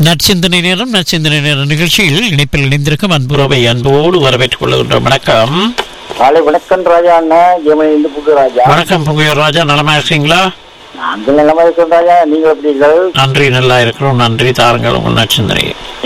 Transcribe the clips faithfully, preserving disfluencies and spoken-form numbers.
நற்சிந்தனை நேரம் நற்சிந்தனை நேர நிகழ்ச்சியில் இணைப்பில் இணைந்திருக்கும் அன்புறவை அன்போடு வரவேற்றுக் கொள்கின்றோம். வணக்கம். காலை வணக்கம் ராஜா. அண்ணன் ஜெயமணி புது ராஜா. வணக்கம் புகையூர் ராஜா, நலமா இருக்கீங்களா? நாங்கள் நலமா இருக்கிறோம் ராஜா. நீங்கள் எப்படி இருக்கிறீர்கள்? நன்றி, நல்லா இருக்கிறோம். நன்றி. தாருங்கள் உங்கள் நற்சிந்தனை.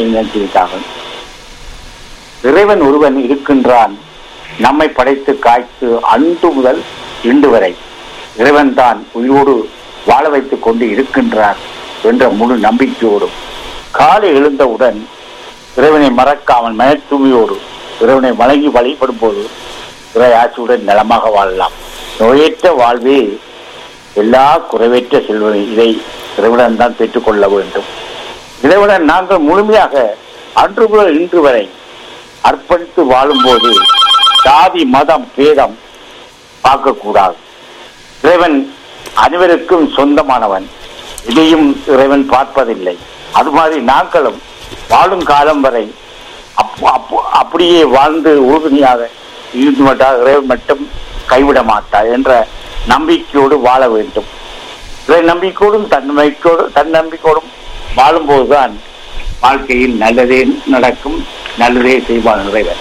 இறைவன் ஒருவன் இருக்கின்றான், நம்மை படைத்து காய்த்து அன்று முதல் இன்று வரை இறைவன் தான் உயிரோடு வாழ வைத்துக் கொண்டு இருக்கின்றார் என்ற முழு நம்பிக்கையோடு காலை எழுந்தவுடன் இறைவனை மறக்காமல் மன தூய்மையோடு இறைவனை வணங்கி வழிபடும் போது இறை ஆட்சியுடன் நலமாக வாழலாம். நோயற்ற வாழ்வே எல்லா குறைவற்ற செல்வனை இதை இறைவன் தான் பெற்றுக்கொள்ள வேண்டும். இறைவன் நாங்கள் முழுமையாக அன்று முதல் இன்று வரை அர்ப்பணித்து வாழும்போது சாதி மதம் பேதம் பார்க்கக்கூடாது. இறைவன் அனைவருக்கும் சொந்தமானவன், இதையும் இறைவன் பார்ப்பதில்லை. அது மாதிரி நாங்களும் வாழும் காலம் வரை அப்படியே வாழ்ந்து உறுதுணையாக இருந்து விட்டால் இறைவன் மட்டும் கைவிட மாட்டார் என்ற நம்பிக்கையோடு வாழ வேண்டும். இறை நம்பிக்கையோடும் தன்னம்பிக்கையோடு தன்னம்பிக்கையோடும் வாழும்போதுதான் வாழ்க்கையில் நல்லதே நடக்கும், நல்லதே செய்வான் இறைவன்.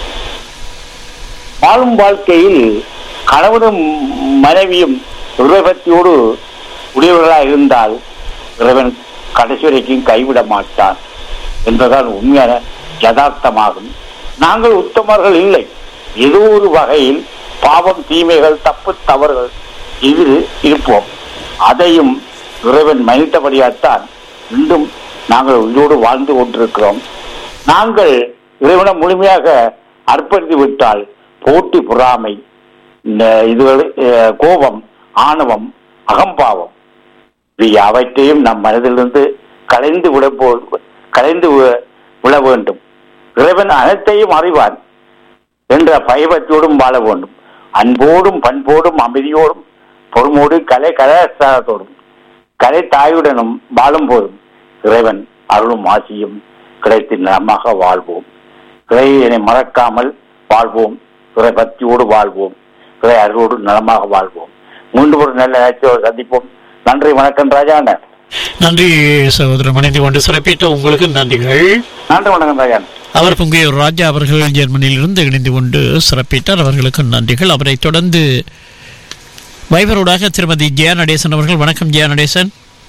வாழும் வாழ்க்கையில் கணவனும் மனைவியும் இறைபக்தியோடு உடையவர்களாக இருந்தால் இறைவன் கடைசி வரைக்கும் கைவிட மாட்டான் என்பதால் உண்மையான யதார்த்தமாகும். நாங்கள் உத்தமர்கள் இல்லை, ஏதோ ஒரு வகையில் பாவம் தீமைகள் தப்பு தவறுகள் எதிர் இருப்போம். அதையும் இறைவன் மன்னித்தபடியால்தான் இன்றும் நாங்கள் உயிரோடு வாழ்ந்து கொண்டிருக்கிறோம். நாங்கள் இறைவனை முழுமையாக அர்ப்பணித்து விட்டால் போட்டி பொறாமை, இதுகள் கோபம், ஆணவம், அகம்பாவம் அவற்றையும் நம் மனதிலிருந்து கலைந்து விட போ கலைந்து விட வேண்டும். இறைவன் அனைத்தையும் அறிவான் என்ற பயபக்தியோடும் வாழ வேண்டும். அன்போடும் பண்போடும் அமைதியோடும் பொறுமோடு கலை கலாச்சாரத்தோடும் கலை தாயுடனும் வாழும் போதும் இறைவன் அருளும் ஆசியும் கிடைத்து நலமாக வாழ்வோம். இறைவனை மறக்காமல் வாழ்வோம், இறை பக்தியோடு வாழ்வோம், இறை அருளோடு நலமாக வாழ்வோம். மீண்டும் ஒரு நல்ல நிகழ்ச்சியோடு சந்திப்போம். நன்றி, வணக்கம் ராஜா. நன்றி சகோதரர், மனைந்து கொண்டு சிறப்பித்த உங்களுக்கு நன்றிகள். நன்றி, வணக்கம் ராஜா. அவர் புங்கையூர் ராஜா அவர்கள் ஜெர்மனியில் இருந்து இணைந்து கொண்டு சிறப்பித்தார். அவர்களுக்கு நன்றிகள். அவரை தொடர்ந்து வைபரோடாக திருமதி ஜெயா நடேசன் அவர்கள். வணக்கம் ஜெயா நடேசன்.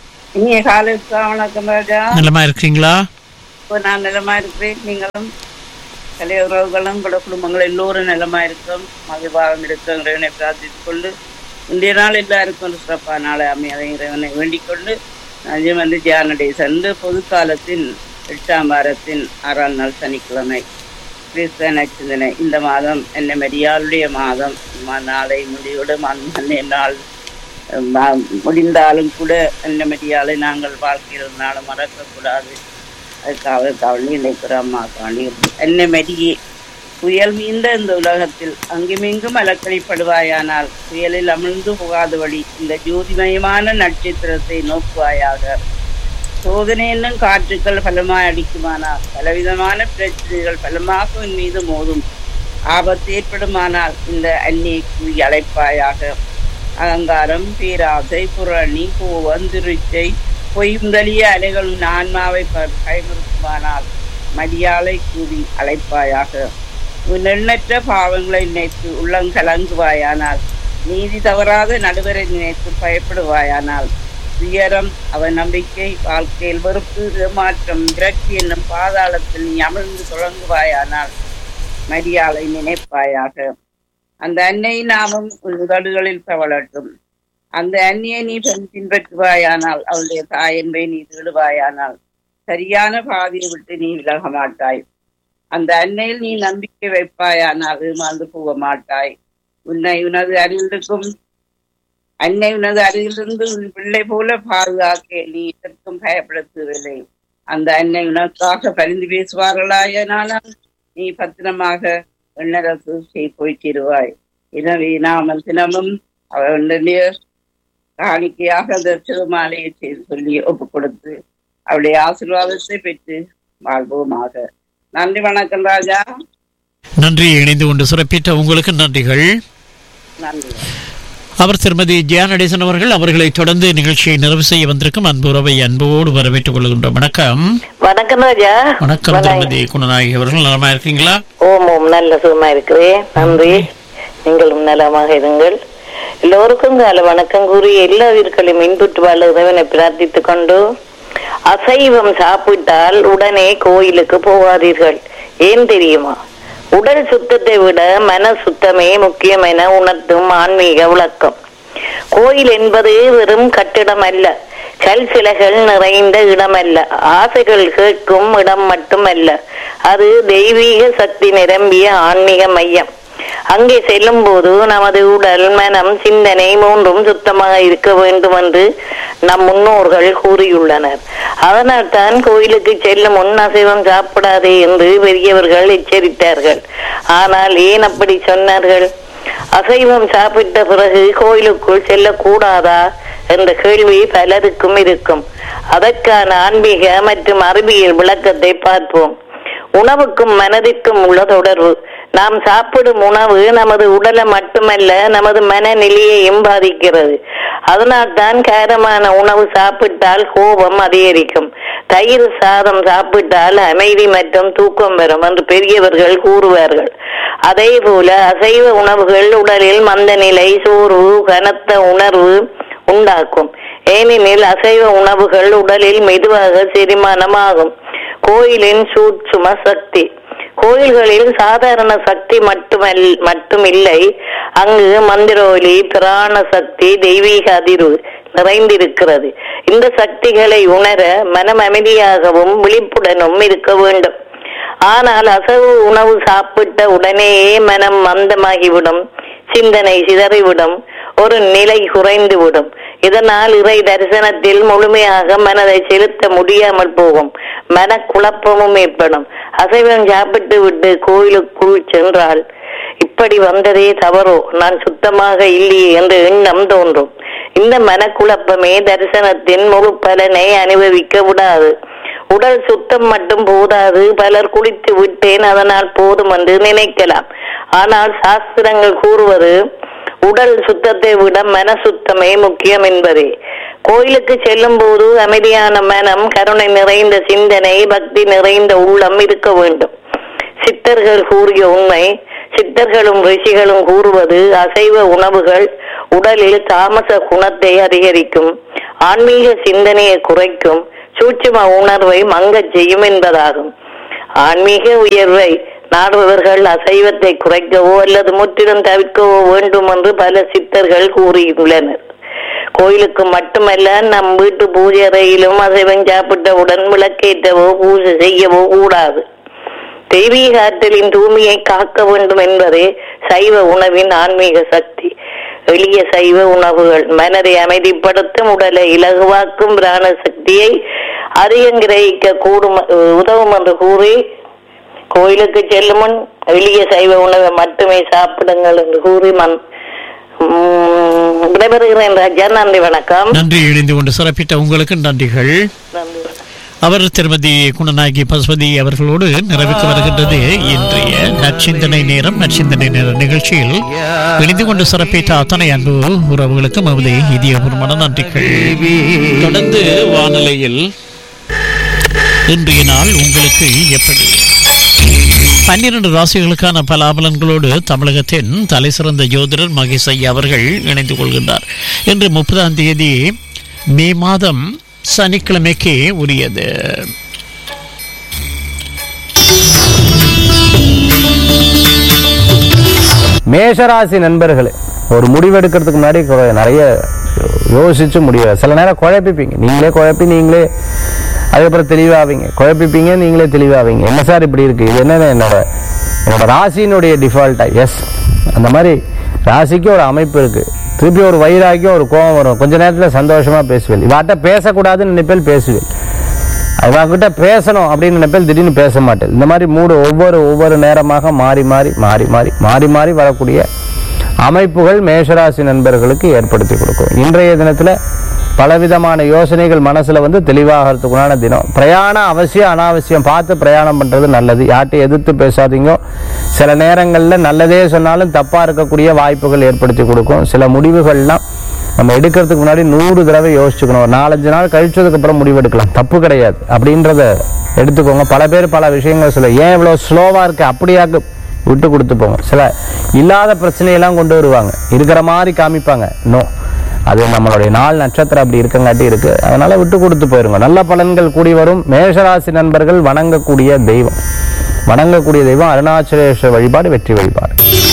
வணக்கம் ராஜா. நலமா இருக்கீங்களா? நான் நலமா இருக்கிறேன். நீங்களும் கலை உறவுகளும் கூட குடும்பங்கள் எல்லோரும் நலமா இருக்கிறோம், மகிழ்வாகம் இருக்கிறோம். இறைவனை பிரார்த்தித்துக் கொண்டு இன்றைய நாள் எல்லாருக்கும் ஒரு சிறப்பான நாளை அமைய இறைவனை வேண்டிக் கொண்டு நான் வந்து ஜியானடை சென்று பொது காலத்தின் எட்டாம் வாரத்தின் ஆறாம் நாள் சனிக்கிழமை கிறிஸ்தவ நச்சிந்தனை. இந்த மாதம் என்னை மரியாளுடைய மாதம். நாளை முடியோடு அன்னைய நாள் முடிந்தாலும் கூட என்னை மரியாதை நாங்கள் வாழ்க்கையில் நாளும் மறக்கக்கூடாது. அதுக்காக கவனி நினைக்கிறோம். அம்மா கவனி என்னை மரியே புயல் மீண்ட இந்த உலகத்தில் அங்குமிங்கும் அலக்கழிப்படுவாயானால் புயலில் அமிழ்ந்து போகாத வழி இந்த ஜோதிமயமான நட்சத்திரத்தை நோக்குவாயாக. சோதனை என்னும் காற்றுக்கள் பலமாய் அடிக்குமானால் பலவிதமான பிரச்சனைகள் பலமாக உன் மீது மோதும். ஆபத்து ஏற்படுமானால் இந்த அன்னியை கூறி அழைப்பாயாக. அகங்காரம், பேராசை, புரணி, கோவம், திருச்சை, பொய் முதலிய அலைகளும் ஆன்மாவை பயமுறுத்துமானால் மரியாதை கூறி அழைப்பாயாக. உன் எண்ணற்ற பாவங்களை நினைத்து உள்ளங்கலங்குவாயானால் நீதி தவறாத நடுவரை நினைத்து பயப்படுவாயானால் துயரம், அவன் நம்பிக்கை, வாழ்க்கையில் வெறுப்பு, ஏமாற்றம், விரக்தி என்னும் பாதாளத்தில் நீ அமர்ந்து தொடங்குவாயானால் மரியாதை நினைப்பாயாக. அந்த அன்னை நாமும் உன் உதடுகளில் தவழட்டும். அந்த அன்னையை நீ பின்பற்றுவாயானால் அவளுடைய தாய் என்பை நீ தேடுவாயானால் சரியான பாதையை விட்டு நீ விலக மாட்டாய். அந்த அன்னையில் நீ நம்பிக்கை வைப்பாயானால் ஏமாந்து போக மாட்டாய். உன்னை உனது அருகிலிருக்கும் அன்னை உனது அருகிலிருந்து உன் பிள்ளை போல பாதுகாக்க நீ இதற்கும் பயப்படுத்துவதில்லை. அந்த அன்னை உனக்காக பரிந்து பேசுவார்களாயானால் நீ பத்திரமாக எண்ணரசு போய் சேருவாய். எனவே நாம தினமும் அவளுடைய காணிக்கையாக அந்த திருமாலையை செய்து சொல்லி ஒப்பு கொடுத்து அவளுடைய ஆசீர்வாதத்தை பெற்று வாழ்வோமாக. நன்றி, வணக்கம் ராஜா. நன்றி. இணைந்து கொண்டு சிறப்பித்த உங்களுக்கு நன்றிகள். நன்றி. அவர் திருமதி ஜெயா நடேசன் அவர்கள். அவர்களை தொடர்ந்து நிகழ்ச்சியை நிறைவு செய்ய வந்திருக்கும் அன்பு உறவை அன்போடு வரவேற்றுக் கொள்கின்றோம். வணக்கம். வணக்கம் ராஜா. வணக்கம் திருமதி குணநாயகி அவர்கள். நலமா இருக்கீங்களா? ஓம் ஓம் நல்ல சுகமா இருக்கிறேன். நன்றி. நீங்களும் நலமாக இருங்கள். எல்லோருக்கும் கால வணக்கம் கூறி எல்லா உயிர்களையும் மின்புற்று வாழ இறைவனை பிரார்த்தித்துக் கொண்டு, அசைவம் சாப்பிட்டால் உடனே கோயிலுக்கு போகாதீர்கள். ஏன் தெரியுமா? உடல் சுத்தத்தை விட மன சுத்தமே முக்கியம் என உணர்த்தும் ஆன்மீக விளக்கம். கோயில் என்பது வெறும் கட்டிடம் அல்ல, கல் சிலைகள் நிறைந்த இடம் அல்ல, ஆசைகள் கேட்கும் இடம் மட்டுமல்ல, அது தெய்வீக சக்தி நிரம்பிய ஆன்மீக மையம். அங்கே செல்லும் போது நமது உடல், மனம், சிந்தனை மூன்றும் சுத்தமாக இருக்க வேண்டும் என்று நம் முன்னோர்கள் கூறியுள்ளனர். அதனால் தான் கோயிலுக்கு செல்லும் முன் அசைவம் சாப்பிடாதே என்று பெரியவர்கள் எச்சரித்தார்கள். ஆனால் ஏன் அப்படி சொன்னார்கள்? அசைவம் சாப்பிட்ட பிறகு கோயிலுக்குள் செல்லக்கூடாதா என்ற கேள்வி பலருக்கும் இருக்கும். அதற்கான ஆன்மீக மற்றும் அறிவியல் விளக்கத்தை பார்ப்போம். உணவுக்கும் மனதிற்கும் உள்ள தொடர்பு. நாம் சாப்பிடும் உணவு நமது உடலை மட்டுமல்ல, நமது மனநிலையையும் பாதிக்கிறது. அதனால் தான் காரமான உணவு சாப்பிட்டால் கோபம் அதிகரிக்கும், தயிர் சாதம் சாப்பிட்டால் அமைதி மற்றும் தூக்கம் வரும் என்று பெரியவர்கள் கூறுவார்கள். அதே போல அசைவ உணவுகள் உடலில் மந்த நிலை, சோர்வு, கனத்த உணர்வு உண்டாக்கும். ஏனெனில் அசைவ உணவுகள் உடலில் மெதுவாக செரிமானமாகும். கோயிலின் சூட்சும சக்தி. கோயில்களில் சாதாரண சக்தி மட்டுமல் மட்டுமில்லை, அங்கு மந்திரோலி, பிராண சக்தி, தெய்வீக அதிர்வு நிறைந்திருக்கிறது. இந்த சக்திகளை உணர மனம் அமைதியாகவும் விழிப்புடனும் இருக்க வேண்டும். ஆனால் அசைவ உணவு சாப்பிட்ட உடனேயே மனம் மந்தமாகிவிடும், சிந்தனை சிதறிவிடும், ஒரு நிலை குறைந்துவிடும். இதனால் இறை தரிசனத்தில் முழுமையாக மனதை செலுத்த முடியாமல் போகும், மனக்குழப்பமும் ஏற்படும். அசைவம் சாப்பிட்டு விட்டு கோயிலுக்குள் சென்றால் இப்படி வந்ததே தவறோ, நான் சுத்தமாக இல்லையே என்ற எண்ணம் தோன்றும். இந்த மனக்குழப்பமே தரிசனத்தின் முழு பலனை அனுபவிக்க விடாது. உடல் சுத்தம் மட்டும் போதாது, பலர் குளித்து விட்டேன் அதனால் போதும் என்று நினைக்கலாம். ஆனால் சாஸ்திரங்கள் கூறுவது உடல் சுத்தத்தை விட மன சுத்தமே முக்கியம் என்பதே. கோயிலுக்கு செல்லும் போது அமைதியான மனம், கருணை நிறைந்த சிந்தனை, பக்தி நிறைந்த உள்ளம் இருக்க வேண்டும். சித்தர்கள் கூறிய உண்மை. சித்தர்களும் ரிஷிகளும் கூறுவது அசைவ உணவுகள் உடலில் தாமச குணத்தை அதிகரிக்கும், ஆன்மீக சிந்தனையை குறைக்கும், சூட்சும உணர்வை மங்கச் செய்யும் என்பதாகும். ஆன்மீக உயர்வை நாடுபவர்கள் அசைவத்தை குறைக்கவோ அல்லது முற்றிலும் தவிர்க்கவோ வேண்டும் என்று பல சித்தர்கள் கூறியுள்ளனர். கோயிலுக்கு மட்டுமல்ல, நம் வீட்டு பூஜை அறையிலும் அசைவம் சாப்பிட்டவுடன் விளக்கேற்றவோ பூஜை செய்யவோ கூடாது. தெய்வீக ஆற்றலின் தூய்மையை காக்க வேண்டும் என்பதே சைவ உணவின் ஆன்மீக சக்தி. எளிய சைவ உணவுகள் மனதை அமைதிப்படுத்தும், உடலை இலகுவாக்கும், பிராண சக்தியை அதிகம் கிரகிக்க கூடும் உதவும் என்று கூறி, கோயிலுக்கு செல்லும் முன் எளிய சைவ உணவை மட்டுமே சாப்பிடுங்கள் என்று கூறி மண் விடைபெறுகிறேன் ராஜா. நன்றி, வணக்கம். நன்றி. இணைந்து கொண்டு சிறப்பித்த உங்களுக்கு நன்றிகள். அவர் திருமதி குணநாயகி பசுபதி அவர்களோடு நிறைவுக்கு வருகின்றது இன்றைய நற்சிந்தனை நேரம். நற்சிந்தனை நேர நிகழ்ச்சியில் இணைந்து கொண்டு சிறப்பித்த அத்தனை அன்பு உறவுகளுக்கு மமது இதயபூர்வமான நன்றிகள். தொடர்ந்து வானிலையில் இன்றைய நாள் உங்களுக்கு எப்படி? பன்னிரண்டு ராசிகளுக்கான பலாபலன்களோடு தமிழகத்தின் தலை சிறந்த ஜோதிடர் மகேஷ் ஐயா அவர்கள் இணைந்து கொள்கின்றார். இன்று முப்பதாம் தேதி மே மாதம் சனிக்கிழமைக்கு உரியது. மேஷராசி நண்பர்களே, ஒரு முடிவெடுக்கிறதுக்கு முன்னாடி நிறைய யோசிச்சு முடிவு. சில நேரம் குழப்பிப்பீங்க, நீங்களே குழப்பி நீங்களே அதுக்கப்புறம் தெளிவாவீங்க, குழப்பிப்பீங்க நீங்களே தெளிவாவீங்க. என்ன சார் இப்படி இருக்கு, இது என்ன என்னோட என்னோட ராசியினுடைய டிஃபால்ட்டா? எஸ், அந்த மாதிரி ராசிக்கு ஒரு அமைப்பு இருக்கு. திருப்பி ஒரு வைராக்கியம், ஒரு கோபம் வரும். கொஞ்ச நேரத்தில் சந்தோஷமா பேசுவேன், இவாட்ட பேசக்கூடாதுன்னு நினைப்பேல் பேசுவேன், இவங்கிட்ட பேசணும் அப்படின்னு நினைப்பேல் திடீர்னு பேச மாட்டேன். இந்த மாதிரி மூடு ஒவ்வொரு ஒவ்வொரு நேரமாக மாறி மாறி மாறி மாறி மாறி மாறி வரக்கூடிய அமைப்புகள் மேஷராசி நண்பர்களுக்கு ஏற்படுத்தி கொடுக்கும். இன்றைய தினத்தில் பலவிதமான யோசனைகள் மனசுல வந்து தெளிவாகிறதுக்குண்டான தினம். பிரயாணம் அவசியம் அனாவசியம் பார்த்து பிரயாணம் பண்றது நல்லது. யார்ட்டையும் எதிர்த்து பேசாதீங்க. சில நேரங்கள்ல நல்லதே சொன்னாலும் தப்பா இருக்கக்கூடிய வாய்ப்புகள் ஏற்படுத்தி கொடுக்கும். சில முடிவுகள்லாம் நம்ம எடுக்கிறதுக்கு முன்னாடி நூறு தடவை யோசிச்சுக்கணும். ஒரு நாலஞ்சு நாள் கழிச்சதுக்கு அப்புறம் முடிவு எடுக்கலாம், தப்பு கிடையாது அப்படின்றத எடுத்துக்கோங்க. பல பேர் பல விஷயங்கள் சொல்ல, ஏன் இவ்வளவு ஸ்லோவா இருக்கு அப்படியாக விட்டு கொடுத்து போங்க. சில இல்லாத பிரச்சனையெல்லாம் கொண்டு வருவாங்க, இருக்கிற மாதிரி காமிப்பாங்க. நோ, அது நம்மளுடைய நாள் நட்சத்திரம் அப்படி இருக்கங்காட்டி இருக்கு. அதனால விட்டு கொடுத்து போயிருங்க. நல்ல பலன்கள் கூடி வரும். மேஷராசி நண்பர்கள் வணங்கக்கூடிய தெய்வம் வணங்கக்கூடிய தெய்வம் அருணாச்சலேஸ்வரர் வழிபாடு வெற்றி வழிபாடு.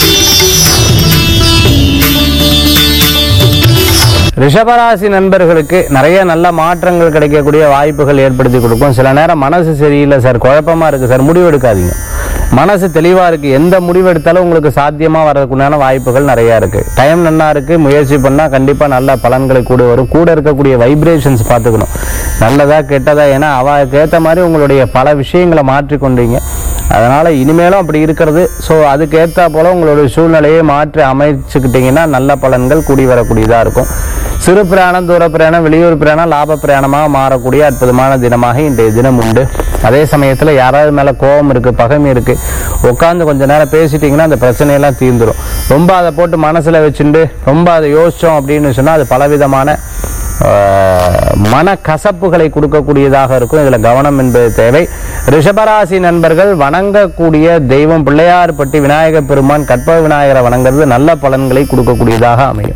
ரிஷபராசி நண்பர்களுக்கு நிறைய நல்ல மாற்றங்கள் கிடைக்கக்கூடிய வாய்ப்புகள் ஏற்படுத்தி கொடுக்கும். சில நேரம் மனசு சரியில்லை சார், குழப்பமா இருக்கு சார், முடிவு எடுக்காதீங்க. மனசு தெளிவா இருக்கு, எந்த முடிவு எடுத்தாலும் உங்களுக்கு சாத்தியமா வரதுக்குண்டான வாய்ப்புகள் நிறைய இருக்கு. டைம் நல்லா இருக்கு, முயற்சி பண்ணா கண்டிப்பா நல்ல பலன்களை கூட வரும். கூட இருக்கக்கூடிய வைப்ரேஷன்ஸ் பார்த்துக்கணும், நல்லதா கெட்டதா. ஏன்னா அவளுக்கு ஏற்ற மாதிரி உங்களுடைய பல விஷயங்களை மாற்றிக்கொண்டீங்க. அதனால இனிமேலும் அப்படி இருக்கிறது. ஸோ அதுக்கு ஏற்றா போல உங்களுடைய சூழ்நிலையை மாற்றி அமைச்சுக்கிட்டீங்கன்னா நல்ல பலன்கள் கூடி வரக்கூடியதா இருக்கும். சிறு பிரயாணம், தூர பிரயாணம், வெளியூர் பிரயாணம் லாப பிரயாணமாக மாறக்கூடிய அற்புதமான தினமாக இன்றைய தினம் உண்டு. அதே சமயத்தில் யாராவது மேலே கோபம் இருக்கு, பகைமை இருக்கு, உட்காந்து கொஞ்ச நேரம் பேசிட்டீங்கன்னா அந்த பிரச்சனையெல்லாம் தீர்ந்துடும். ரொம்ப அதை போட்டு மனசுல வச்சுட்டு ரொம்ப அதை யோசிச்சோம் அப்படின்னு சொன்னா அது பலவிதமான மன கசப்புகளை கொடுக்கக்கூடியதாக இருக்கும். இதுல கவனம் என்பது தேவை. ரிஷபராசி நண்பர்கள் வணங்கக்கூடிய தெய்வம் பிள்ளையார்பட்டி விநாயகர் பெருமான், கற்பக விநாயகரை வணங்குறது நல்ல பலன்களை கொடுக்கக்கூடியதாக அமையும்.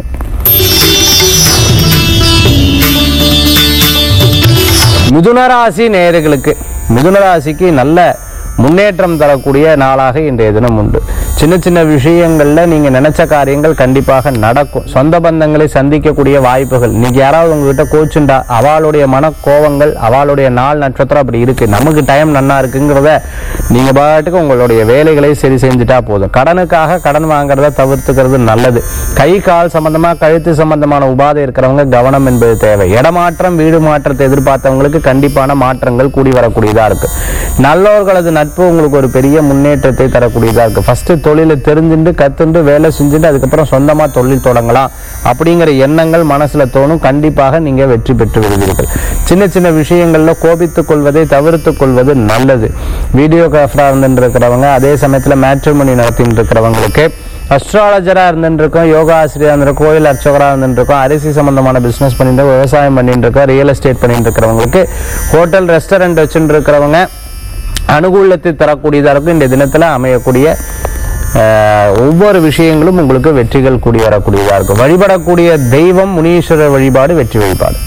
மிதுனராசி நேயர்களுக்கு மிதுனராசிக்கு நல்ல முன்னேற்றம் தரக்கூடிய நாளாக இன்றைய தினம் உண்டு. சின்ன சின்ன விஷயங்கள்ல நீங்க நினைச்ச காரியங்கள் கண்டிப்பாக நடக்கும். சொந்த பந்தங்களை சந்திக்கக்கூடிய வாய்ப்புகள். இன்னைக்கு யாராவது உங்ககிட்ட கோச்சுண்டா அவளுடைய மன கோபங்கள், அவளுடைய நாள் நட்சத்திரம் அப்படி இருக்கு, நமக்கு டைம் நன்னா இருக்குங்கிறத நீங்க பாட்டுக்கு உங்களுடைய வேலைகளை சரி செஞ்சுட்டா போதும். கடனுக்காக கடன் வாங்குறத தவிர்த்துக்கிறது நல்லது. கை கால் சம்பந்தமா, கழுத்து சம்பந்தமான உபாதை இருக்கிறவங்க கவனம் என்பது தேவை. இடமாற்றம், வீடு மாற்றத்தை எதிர்பார்த்தவங்களுக்கு கண்டிப்பான மாற்றங்கள் கூடி வரக்கூடியதா இருக்கு. நல்லவர்களது நட்பு உங்களுக்கு ஒரு பெரிய முன்னேற்றத்தை தரக்கூடியதா இருக்கு. ஃபர்ஸ்ட் தொழிலை தெரிஞ்சுட்டு கத்துண்டு வேலை செஞ்சுட்டு அதுக்கப்புறம் சொந்தமா தொழில் தொடங்கலாம் அப்படிங்கிற எண்ணங்கள் மனசுல தோணும். கண்டிப்பாக நீங்க வெற்றி பெற்று விடுவீர்கள். சின்ன சின்ன விஷயங்கள்ல கோபித்துக் கொள்வதை தவிர்த்துக் கொள்வது நல்லது. வீடியோகிராஃபரா இருந்துட்டு இருக்கிறவங்க, அதே சமயத்துல மேட்ரிமோனி நடத்திட்டு இருக்கிறவங்களுக்கு, அஸ்ட்ராலஜரா இருந்துருக்கோம், யோகா ஆசிரியர் இருந்திருக்கோம், கோயில் அர்ச்சகராக இருந்துருக்கோம், அரிசி சம்பந்தமான பிசினஸ் பண்ணிட்டு இருக்கோம், விவசாயம் பண்ணிட்டு இருக்கோம், ரியல் எஸ்டேட் பண்ணிட்டு இருக்கிறவங்களுக்கு, ஹோட்டல் ரெஸ்டாரண்ட் வச்சுட்டு இருக்கிறவங்க அனுகூலத்தை தரக்கூடியதாக இருக்கும். இந்த தினத்துல அமையக்கூடிய ஒவ்வொரு விஷயங்களும் உங்களுக்கு வெற்றிகள் கூடி வரக்கூடியதாக இருக்கும். வழிபடக்கூடிய தெய்வம் முனீஸ்வரர் வழிபாடு வெற்றி வழிபாடு.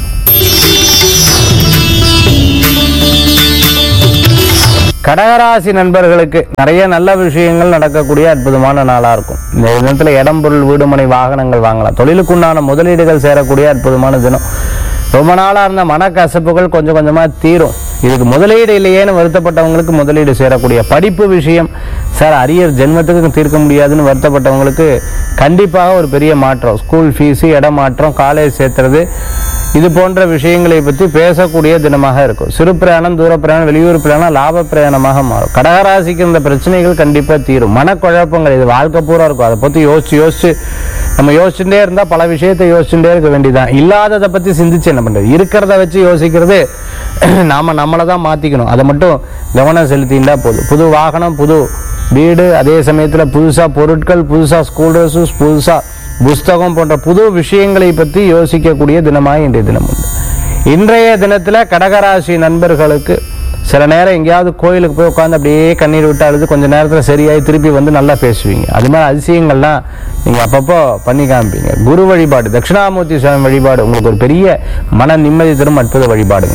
கடகராசி நண்பர்களுக்கு நிறைய நல்ல விஷயங்கள் நடக்கக்கூடிய அற்புதமான நாளா இருக்கும். இந்த தினத்துல இடம், பொருள், வீடுமனை, வாகனங்கள் வாங்கலாம். தொழிலுக்குண்டான முதலீடுகள் சேரக்கூடிய அற்புதமான தினம். ரொம்ப நாளா இருந்த மனக்கசப்புகள் கொஞ்சம் கொஞ்சமா தீரும். இதுக்கு முதலீடு இல்லையேன்னு வருத்தப்பட்டவங்களுக்கு முதலீடு சேரக்கூடிய, படிப்பு விஷயம் சார் அரியர் ஜென்மத்துக்கு தீர்க்க முடியாதுன்னு வருத்தப்பட்டவங்களுக்கு கண்டிப்பாக ஒரு பெரிய மாற்றம். ஸ்கூல் ஃபீஸு, இடம் மாற்றம், காலேஜ் சேர்த்துறது, இது போன்ற விஷயங்களை பற்றி பேசக்கூடிய தினமாக இருக்கும். சிறு பிரயாணம், தூர பிரயாணம், வெளியூர் பிரயாணம் லாப பிரயாணமாக மாறும். கடகராசிக்கு இந்த பிரச்சனைகள் கண்டிப்பா தீரும். மனக்குழப்பங்கள் இது வாழ்க்கை பூரா இருக்கும். அதை பத்தி யோசிச்சு யோசிச்சு நம்ம யோசிச்சுட்டே இருந்தா பல விஷயத்தை யோசிச்சுட்டே இருக்க வேண்டியதான். இல்லாததை பத்தி சிந்திச்சு என்ன பண்றது, இருக்கிறத வச்சு யோசிக்கிறது நாம நம்மளை தான் மாத்திக்கணும். அதை மட்டும் கவனம் செலுத்தினா போதும். புது வாகனம், புது வீடு, அதே சமயத்துல புதுசா பொருட்கள், புதுசா ஸ்கூல் ட்ரெஸ்ஸஸ், புதுசா புஸ்தகம் போன்ற புது விஷயங்களை பற்றி யோசிக்கக்கூடிய தினமாக இன்றைய தினம் உண்டு. இன்றைய தினத்துல கடகராசி நண்பர்களுக்கு சில நேரம் எங்கேயாவது கோயிலுக்கு போய் உட்காந்து அப்படியே கண்ணீர் விட்டு அழுது கொஞ்ச நேரத்துல சரியாயி திருப்பி வந்து நல்லா பேசுவீங்க. அது மாதிரி அதிசயங்கள்லாம் நீங்க அப்பப்போ பண்ணி காமிப்பீங்க. குரு வழிபாடு, தட்சிணாமூர்த்தி சுவாமி வழிபாடு உங்களுக்கு ஒரு பெரிய மன நிம்மதி தரும் அற்புத வழிபாடுங்க.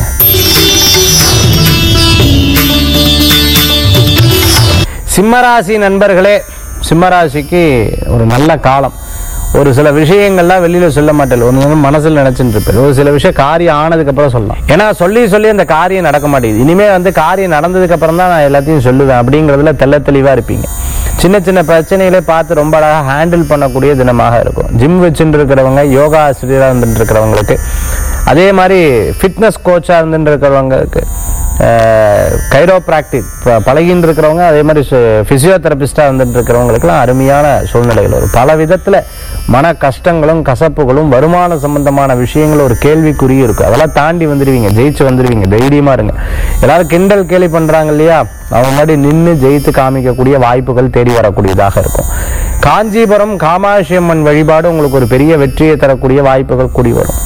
சிம்மராசி நண்பர்களே, சிம்மராசிக்கு ஒரு நல்ல காலம். ஒரு சில விஷயங்கள்லாம் வெளியில சொல்ல மாட்டேன், ஒன்று மனசில் நினைச்சுட்டு இருப்பேன். ஒரு சில விஷயம் காரியம் ஆனதுக்கு அப்புறம் சொல்லலாம். ஏன்னா சொல்லி சொல்லி அந்த காரியம் நடக்க மாட்டேங்குது. இனிமே வந்து காரியம் நடந்ததுக்கு அப்புறம் தான் நான் எல்லாத்தையும் சொல்லுவேன் அப்படிங்கிறதுல தெள்ள தெளிவா இருப்பீங்க. சின்ன சின்ன பிரச்சனைகளை பார்த்து ரொம்ப அழகா ஹேண்டில் பண்ணக்கூடிய தினமாக இருக்கும். ஜிம் வச்சுட்டு இருக்கிறவங்க, யோகா ஆசிரியராக இருந்துட்டு இருக்கிறவங்களுக்கு, அதே மாதிரி ஃபிட்னஸ் கோச்சாக இருந்துட்டு இருக்கிறவங்களுக்கு, கைரோப்ராக்டிக் பழகின்னு இருக்கிறவங்க, அதே மாதிரி ஃபிசியோதெரபிஸ்டாக இருந்துட்டு இருக்கிறவங்களுக்குலாம் அருமையான சூழ்நிலைகள் வரும். பல விதத்தில் மன கஷ்டங்களும் கசப்புகளும் வருமான சம்பந்தமான விஷயங்கள் ஒரு கேள்விக்குறி இருக்கும். அதெல்லாம் தாண்டி வந்துடுவீங்க, ஜெயிச்சு வந்துடுவீங்க. தைரியமாக இருங்க. எல்லாரும் கிண்டல் கேலி பண்ணுறாங்க இல்லையா, அவங்க முன்னாடி நின்று ஜெயித்து காமிக்கக்கூடிய வாய்ப்புகள் தேடி வரக்கூடியதாக இருக்கும். காஞ்சிபுரம் காமாட்சி அம்மன் வழிபாடு உங்களுக்கு ஒரு பெரிய வெற்றியை தரக்கூடிய வாய்ப்புகள் கூடி வரும்.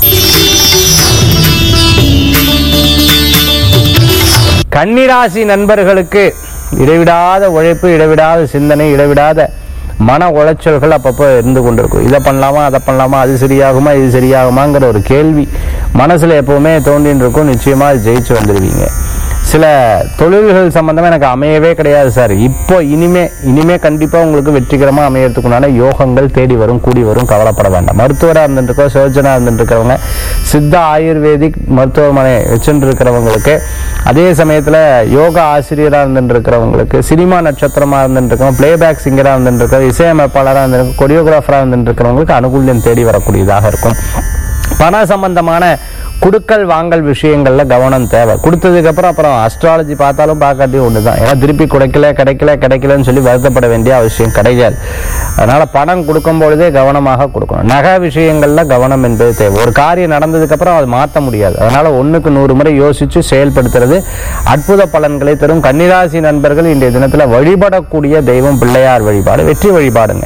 கன்னிராசி நண்பர்களுக்கு இடைவிடாத உழைப்பு, இடைவிடாத சிந்தனை, இடைவிடாத மன உளைச்சல்கள் அப்பப்போ இருந்து கொண்டிருக்கும். இதை பண்ணலாமா, அதை பண்ணலாமா, அது சரியாகுமா, இது சரியாகுமாங்கிற ஒரு கேள்வி மனசுல எப்பவுமே தோண்டின்னு இருக்கும். நிச்சயமா ஜெயிச்சு வந்துடுவீங்க. சில தொழில்கள் சம்பந்தமா எனக்கு அமையவே கிடையாது சார், இப்போ இனிமே இனிமே கண்டிப்பா உங்களுக்கு வெற்றிகரமா அமையறதுக்குண்டான யோகங்கள் தேடி வரும், கூடி வரும். கவலைப்பட வேண்டாம். மருத்துவராக இருந்துருக்கோம், சர்ஜனா இருந்துட்டு இருக்கிறவங்க, சித்த ஆயுர்வேதிக் மருத்துவமனை வச்சுட்டு இருக்கிறவங்களுக்கு, அதே சமயத்துல யோகா ஆசிரியராக இருந்துட்டு இருக்கிறவங்களுக்கு, சினிமா நட்சத்திரமா இருந்துட்டு இருக்கவங்க, பிளேபேக் சிங்கரா இருந்துட்டு இருக்கிற, இசையமைப்பாளராக இருந்துருக்கு, கொரியோகிராஃபராக இருந்துட்டு இருக்கிறவங்களுக்கு அனுகூல்யம் தேடி வரக்கூடியதாக இருக்கும். பண சம்பந்தமான குடுக்கல் வாங்கல் விஷயங்கள்ல கவனம் தேவை. கொடுத்ததுக்கு அப்புறம் அப்புறம் அஸ்ட்ராலஜி பார்த்தாலும் பார்க்காட்டியும் ஒண்ணுதான். ஏன்னா திருப்பி கிடைக்கல கிடைக்கல கிடைக்கலன்னு சொல்லி வருத்தப்பட வேண்டிய அவசியம் கிடையாது. அதனால பணம் கொடுக்கும் பொழுதே கவனமாக கொடுக்கணும். நகை விஷயங்கள்ல கவனம் என்பது தேவை. ஒரு காரியம் நடந்ததுக்கு அப்புறம் அது மாற்ற முடியாது. அதனால ஒண்ணுக்கு நூறு முறை யோசிச்சு செயல்படுத்துறது அற்புத பலன்களை தரும். கன்னிராசி நண்பர்கள் இன்றைய தினத்துல வழிபடக்கூடிய தெய்வம் பிள்ளையார் வழிபாடு, வெற்றி வழிபாடுங்க.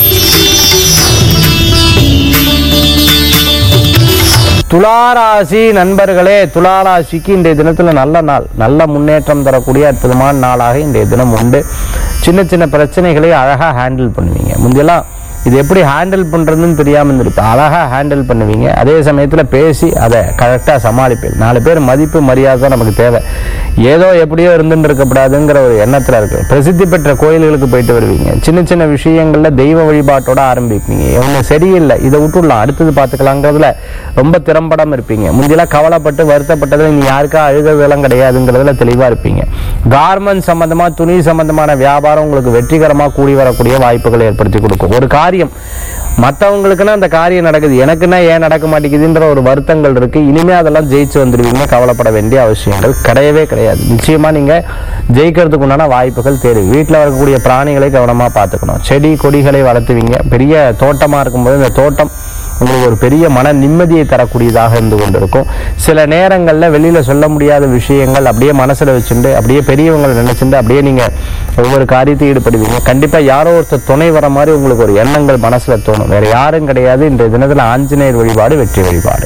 துளாராசி நண்பர்களே, துளாராசிக்கு இன்றைய தினத்துல நல்ல நாள், நல்ல முன்னேற்றம் தரக்கூடிய அற்புதமான நாளாக இன்றைய தினம் உண்டு. சின்ன சின்ன பிரச்சனைகளை அழகா ஹேண்டில் பண்ணுவீங்க. முந்தையெல்லாம் இது எப்படி ஹேண்டில் பண்றதுன்னு தெரியாம இருந்திருப்பேன், அழகா ஹேண்டில் பண்ணுவீங்க. அதே சமயத்துல பேசி அதை கரெக்டா சமாளிப்பேன். நாலு பேர் மதிப்பு மரியாதை நமக்கு தேவை. ஏதோ எப்படியோ இருந்துட்டு இருக்கக்கூடாதுங்கிற ஒரு எண்ணத்துல இருக்கு. பிரசித்தி பெற்ற கோயில்களுக்கு போயிட்டு வருவீங்க. சின்ன சின்ன விஷயங்கள்ல தெய்வ வழிபாட்டோட ஆரம்பிப்பீங்க. இவங்க சரியில்லை, இதை விட்டுடலாம், அடுத்தது பார்த்துக்கலாங்கிறதுல ரொம்ப திறம்படம் இருப்பீங்க. முந்தியெல்லாம் கவலைப்பட்டு வருத்தப்பட்டதுல நீ யாருக்கா அழுகிறதெல்லாம் கிடையாதுங்கிறதுல தெளிவா இருப்பீங்க. கார்மெண்ட் சம்பந்தமா, துணி சம்பந்தமான வியாபாரம் உங்களுக்கு வெற்றிகரமா கூடி வரக்கூடிய வாய்ப்புகளை ஏற்படுத்தி கொடுக்கும். ஒரு காரியம் மற்றவங்களுக்குன்னா அந்த காரியம் நடக்குது, எனக்குன்னா ஏன் நடக்க மாட்டேங்குதுன்ற ஒரு வருத்தங்கள் இருக்கு. இனிமே அதெல்லாம் ஜெயிச்சு வந்துடுவீங்க. கவலைப்பட வேண்டிய அவசியங்கள் கிடையவே கிடையாது. நிச்சயமா நீங்க ஜெயிக்கிறதுக்கு உண்டான வாய்ப்புகள் தேவை. வீட்டில் வரக்கூடிய பிராணிகளை கவனமா பார்த்துக்கணும். செடி கொடிகளை வளர்த்துவீங்க. பெரிய தோட்டமா இருக்கும்போது இந்த தோட்டம் உங்களுக்கு ஒரு பெரிய மன நிம்மதியை தரக்கூடியதாக இருந்து கொண்டிருக்கும். சில நேரங்களில் வெளியில சொல்ல முடியாத விஷயங்கள் அப்படியே மனசுல வச்சுட்டு, அப்படியே பெரியவங்களை நினைச்சுட்டு அப்படியே நீங்க ஒவ்வொரு காரியத்தை ஈடுபடுவீங்க. கண்டிப்பா யாரோ ஒருத்தர் துணை வர மாதிரி உங்களுக்கு ஒரு எண்ணங்கள் மனசுல தோணும். வேற யாரும் கிடையாது. இன்றைய தினத்துல ஆஞ்சநேயர் வழிபாடு வெற்றி வழிபாடு.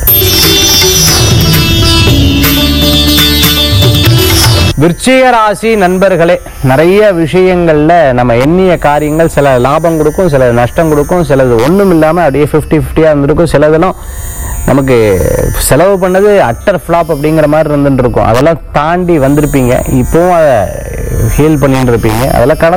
விருச்சிக ராசி நண்பர்களே, நிறைய விஷயங்கள்ல நம்ம எண்ணிய காரியங்கள் சில லாபம் கொடுக்கும், சில நஷ்டம் கொடுக்கும், சிலது ஒண்ணும் இல்லாம அப்படியே பிப்டி பிப்டியா இருந்திருக்கும். சிலதெல்லாம் நமக்கு செலவு பண்ணது அட்டர் ஃபிளாப் அப்படிங்கிற மாதிரி இருந்துட்டு இருக்கும். அதெல்லாம் தாண்டி வந்திருப்பீங்க. இப்பவும் அதை ஹீல் பண்ணிட்டு இருப்பீங்க. அதெல்லாம்